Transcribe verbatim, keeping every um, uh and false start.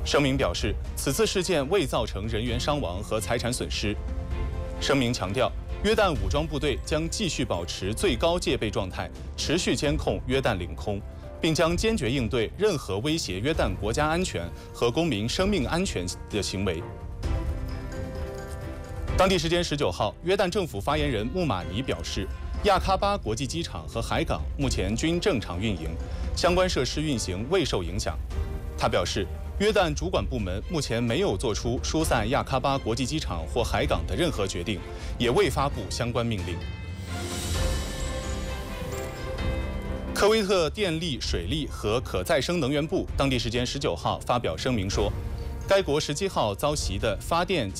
声明表示，此次事件未造成人员伤亡和财产损失。声明强调，约旦武装部队将继续保持最高戒备状态，持续监控约旦领空，并将坚决应对任何威胁约旦国家安全和公民生命安全的行为。当地时间十九号，约旦政府发言人穆马尼表示，亚喀巴国际机场和海港目前均正常运营，相关设施运行未受影响。他表示，约旦主管部门目前没有做出疏散亚喀巴国际机场或海港的任何决定，也未发布相关命令。科威特电力、水利和可再生能源部当地时间十九号发表声明说，该国十七号遭袭的发电及